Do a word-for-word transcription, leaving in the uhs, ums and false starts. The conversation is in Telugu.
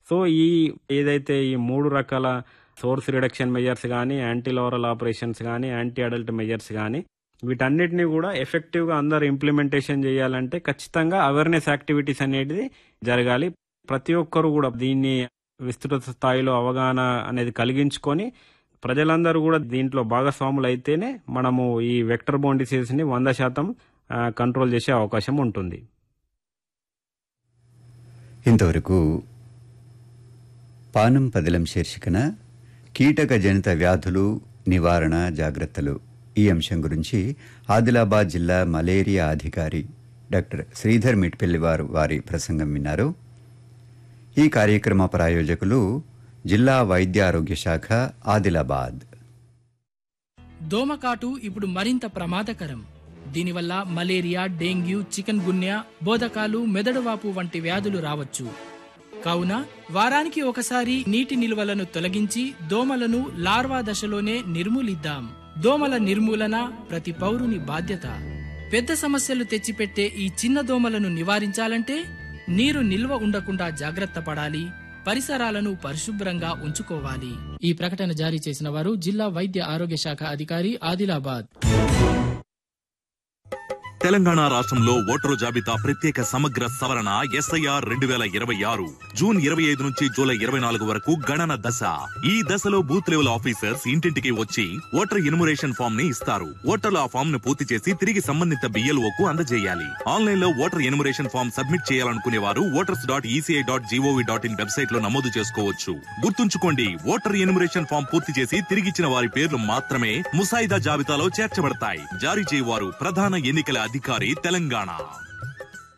సో ఈ ఏదైతే ఈ మూడు రకాల సోర్స్ రిడక్షన్ మెజర్స్ కానీ, యాంటీ లవరల్ ఆపరేషన్స్ కానీ, యాంటీ అడల్ట్ మెజర్స్ కానీ, వీటన్నిటిని కూడా ఎఫెక్టివ్గా అందరు ఇంప్లిమెంటేషన్ చేయాలంటే ఖచ్చితంగా అవేర్నెస్ యాక్టివిటీస్ అనేది జరగాలి. ప్రతి ఒక్కరు కూడా దీన్ని విస్తృత స్థాయిలో అవగాహన అనేది కలిగించుకొని ప్రజలందరూ కూడా దీంట్లో భాగస్వాములు అయితేనే మనము ఈ వెక్టర్ బోర్న్ డిసీజ్ ని వంద శాతం కంట్రోల్ చేసే అవకాశం ఉంటుంది. ఇంతవరకు పానం పదిలం శీర్షికన కీటక జనిత వ్యాధులు నివారణ జాగ్రత్తలు ఈ అంశం గురించి ఆదిలాబాద్ జిల్లా మలేరియా అధికారి డాక్టర్ శ్రీధర్ మిట్పెల్లివారు వారి ప్రసంగం విన్నారు. ఈ కార్యక్రమ ప్రాయోజకులు జిల్లా వైద్య ఆరోగ్య శాఖ ఆదిలాబాద్. దోమకాటు ఇప్పుడు మరింత ప్రమాదకరం. దీనివల్ల మలేరియా, డెంగ్యూ, చికెన్ గున్యా, బోదకాలు, మెదడువాపు వంటి వ్యాధులు రావచ్చు. కావున వారానికి ఒకసారి నీటి నిల్వలను తొలగించి దోమలను లార్వా దశలోనే నిర్మూలిద్దాం. దోమల నిర్మూలన ప్రతి పౌరుని బాధ్యత. పెద్ద సమస్యలు తెచ్చిపెట్టే ఈ చిన్న దోమలను నివారించాలంటే నీరు నిల్వ ఉండకుండా జాగ్రత్త పడాలి, పరిసరాలను పరిశుభ్రంగా ఉంచుకోవాలి. ఈ ప్రకటన జారీ చేసిన వారు జిల్లా వైద్య ఆరోగ్య శాఖ అధికారి ఆదిలాబాద్. తెలంగాణ రాష్ట్రంలో ఓటరు జాబితా ప్రత్యేక సమగ్ర సవరణ ఎస్ఐఆర్ రెండు వేల ఇరవై ఆరు జూన్ ఇరవై ఐదు నుంచి జూలై ఇరవై నాలుగు వరకు గణన దశ. ఈ దశలో బూత్ లెవెల్ ఆఫీసర్స్ ఇంటింటికి వచ్చి ఓటర్ ఎన్యుమరేషన్ ఫామ్ ని ఇస్తారు. ఓటర్లు ఆ ఫామ్ ను పూర్తి చేసి తిరిగి సంబంధిత బిఎల్ఓకు అందజేయాలి. ఆన్లైన్ లో ఓటర్ ఎన్యుమరేషన్ ఫామ్ సబ్మిట్ చేయాలనుకునే వారు voters dot ECI dot GOV dot in website లో నమోదు చేసుకోవచ్చు. గుర్తుంచుకోండి, ఓటర్ ఎన్యుమరేషన్ ఫామ్ పూర్తి చేసి తిరిగిచ్చిన వారి పేర్లు మాత్రమే ముసాయిదా జాబితాలో చేర్చబడతాయి. జారీ చేయవారు ప్రధాన ఎన్నికల అధికారి తెలంగాణ.